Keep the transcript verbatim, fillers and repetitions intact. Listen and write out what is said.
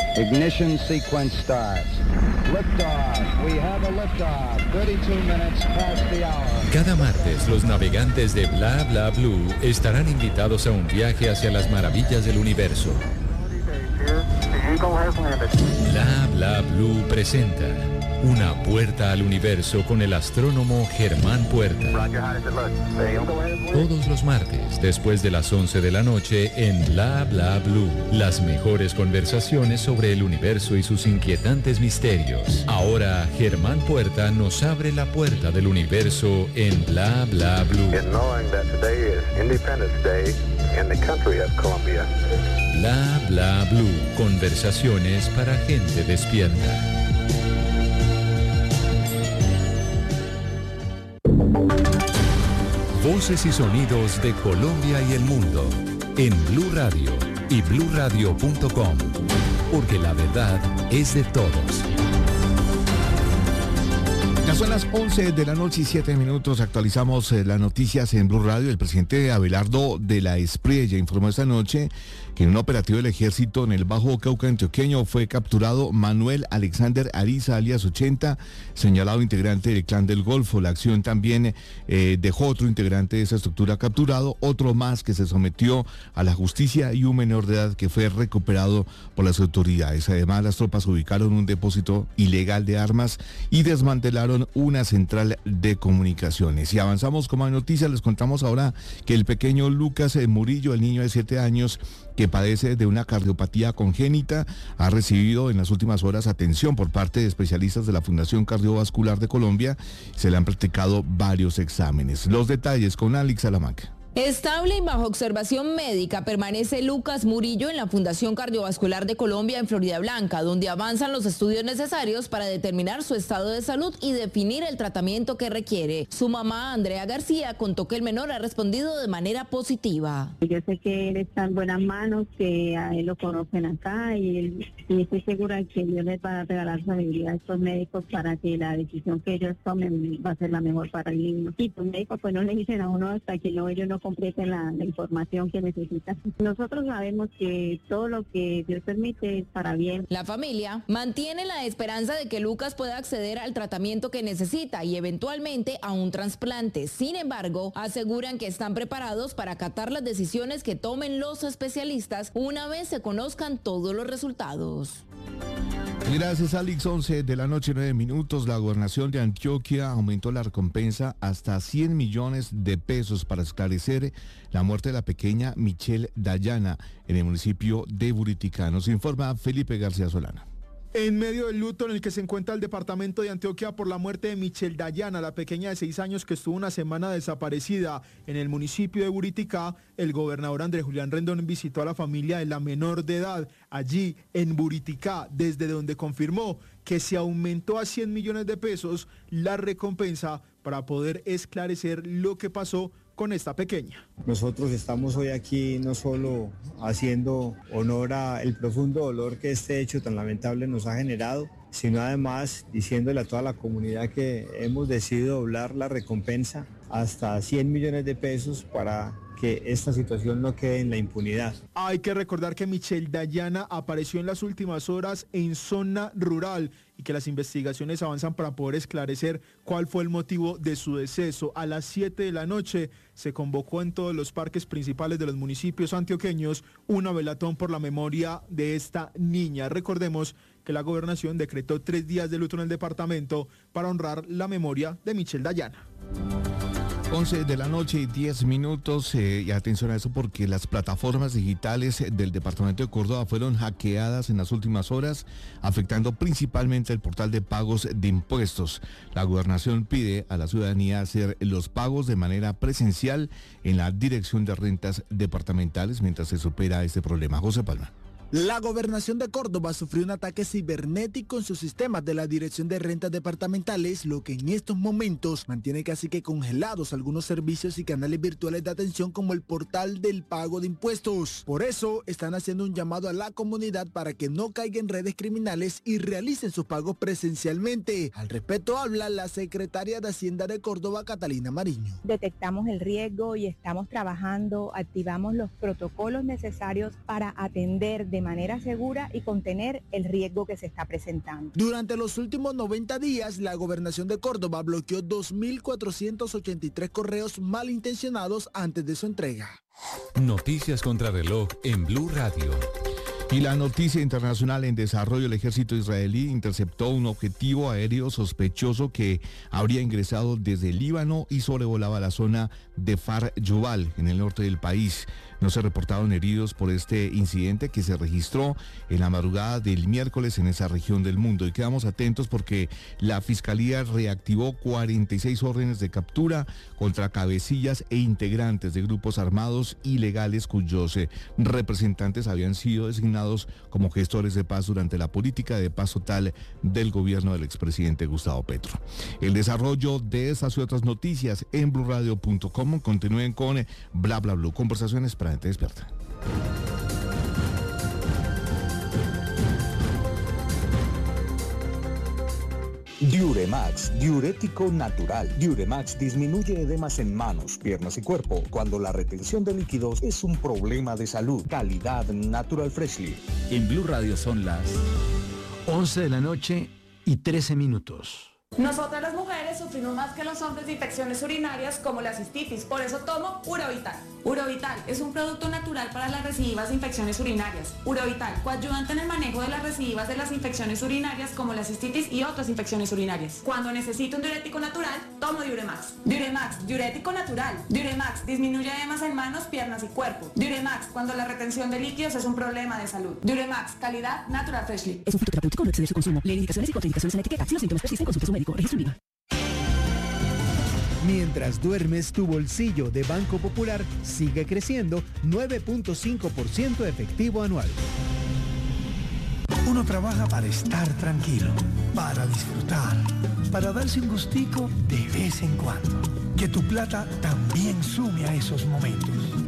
Ignition sequence starts. Liftoff. We have a liftoff. thirty-two minutes past the hour. Cada martes, los navegantes de Bla Bla Blue estarán invitados a un viaje hacia las maravillas del universo. Bla Bla Blue presenta Una puerta al universo con el astrónomo Germán Puerta. Todos los martes, después de las once de la noche, en Bla Bla Blue. Las mejores conversaciones sobre el universo y sus inquietantes misterios. Ahora, Germán Puerta nos abre la puerta del universo en Bla Bla Blue. Bla Bla Blue. Conversaciones para gente despierta. Voces y sonidos de Colombia y el mundo en Blue Radio y blue radio punto com, porque la verdad es de todos. Ya son las once de la noche y siete minutos. Actualizamos eh, las noticias en Blue Radio. El presidente Abelardo de la Espriella informó esta noche que en un operativo del ejército en el Bajo Cauca antioqueño fue capturado Manuel Alexander Ariza, alias ochenta, señalado integrante del Clan del Golfo. La acción también eh, dejó otro integrante de esa estructura capturado, otro más que se sometió a la justicia y un menor de edad que fue recuperado por las autoridades. Además, las tropas ubicaron un depósito ilegal de armas y desmantelaron una central de comunicaciones. Y avanzamos con más noticias. Les contamos ahora que el pequeño Lucas Murillo, el niño de siete años que padece de una cardiopatía congénita, ha recibido en las últimas horas atención por parte de especialistas de la Fundación Cardiovascular de Colombia. Se le han practicado varios exámenes. Los detalles con Alex Salamanca. Estable y bajo observación médica permanece Lucas Murillo en la Fundación Cardiovascular de Colombia en Florida Blanca, donde avanzan los estudios necesarios para determinar su estado de salud y definir el tratamiento que requiere. Su mamá, Andrea García, contó que el menor ha respondido de manera positiva. Yo sé que él está en buenas manos, que a él lo conocen acá y, él, y estoy segura que Dios les va a regalar sabiduría a estos médicos para que la decisión que ellos tomen va a ser la mejor para el niño. Y los médicos pues no le dicen a uno hasta que no, ellos no completen la, la información que necesitan. Nosotros sabemos que todo lo que Dios permite es para bien. La familia mantiene la esperanza de que Lucas pueda acceder al tratamiento que necesita y eventualmente a un trasplante. Sin embargo, aseguran que están preparados para acatar las decisiones que tomen los especialistas una vez se conozcan todos los resultados. Gracias, Alex. once de la noche, nueve minutos. La gobernación de Antioquia aumentó la recompensa hasta cien millones de pesos para esclarecer la muerte de la pequeña Michelle Dayana en el municipio de Buriticá. Nos informa Felipe García Solana. En medio del luto en el que se encuentra el departamento de Antioquia por la muerte de Michelle Dayana, la pequeña de seis años que estuvo una semana desaparecida en el municipio de Buriticá, el gobernador Andrés Julián Rendón visitó a la familia de la menor de edad allí en Buriticá, desde donde confirmó que se aumentó a cien millones de pesos la recompensa para poder esclarecer lo que pasó con esta pequeña. Nosotros estamos hoy aquí no solo haciendo honor al profundo dolor que este hecho tan lamentable nos ha generado, sino además diciéndole a toda la comunidad que hemos decidido doblar la recompensa hasta cien millones de pesos para que esta situación no quede en la impunidad. Hay que recordar que Michelle Dayana apareció en las últimas horas en zona rural y que las investigaciones avanzan para poder esclarecer cuál fue el motivo de su deceso. A las siete de la noche se convocó en todos los parques principales de los municipios antioqueños una velatón por la memoria de esta niña. Recordemos que la gobernación decretó tres días de luto en el departamento para honrar la memoria de Michelle Dayana. once de la noche y diez minutos, eh, y atención a eso porque las plataformas digitales del departamento de Córdoba fueron hackeadas en las últimas horas, afectando principalmente el portal de pagos de impuestos. La gobernación pide a la ciudadanía hacer los pagos de manera presencial en la Dirección de Rentas Departamentales mientras se supera este problema. José Palma. La gobernación de Córdoba sufrió un ataque cibernético en sus sistemas de la Dirección de Rentas Departamentales, lo que en estos momentos mantiene casi que congelados algunos servicios y canales virtuales de atención como el portal del pago de impuestos. Por eso están haciendo un llamado a la comunidad para que no caigan en redes criminales y realicen sus pagos presencialmente. Al respecto habla la secretaria de Hacienda de Córdoba, Catalina Mariño. Detectamos el riesgo y estamos trabajando, activamos los protocolos necesarios para atender de de manera segura y contener el riesgo que se está presentando. Durante los últimos noventa días, la Gobernación de Córdoba bloqueó dos mil cuatrocientos ochenta y tres correos malintencionados antes de su entrega. Noticias contra reloj en Blue Radio. Y la noticia internacional en desarrollo: el ejército israelí interceptó un objetivo aéreo sospechoso que habría ingresado desde el Líbano y sobrevolaba la zona de Far Yuval, en el norte del país. No se reportaron heridos por este incidente que se registró en la madrugada del miércoles en esa región del mundo. Y quedamos atentos porque la Fiscalía reactivó cuarenta y seis órdenes de captura contra cabecillas e integrantes de grupos armados ilegales cuyos eh, representantes habían sido designados como gestores de paz durante la política de paz total del gobierno del expresidente Gustavo Petro. El desarrollo de estas y otras noticias en blue radio punto com. Continúen con eh, Bla Bla Blue, conversaciones para gente despierta. Diuremax, diurético natural. Diuremax disminuye edemas en manos, piernas y cuerpo cuando la retención de líquidos es un problema de salud. Calidad Natural Freshly. En Blue Radio son las once de la noche y trece minutos. Nosotras las mujeres sufrimos más que los hombres de infecciones urinarias como la cistitis, por eso tomo Urovital. Urovital es un producto natural para las recidivas de infecciones urinarias. Urovital, coayudante en el manejo de las recidivas de las infecciones urinarias como la cistitis y otras infecciones urinarias. Cuando necesito un diurético natural, tomo Diuremax. Diuremax, diurético natural. Diuremax disminuye edemas en manos, piernas y cuerpo. Diuremax, cuando la retención de líquidos es un problema de salud. Diuremax, calidad Natural Freshly. Es un fitoterapéutico, no excede su consumo. Lee indicaciones y contraindicaciones en etiqueta. Si los síntomas persisten, consulte a su médico. Registro Viva. Mientras duermes, tu bolsillo de Banco Popular sigue creciendo nueve punto cinco por ciento efectivo anual. Uno trabaja para estar tranquilo, para disfrutar, para darse un gustico de vez en cuando. Que tu plata también sume a esos momentos.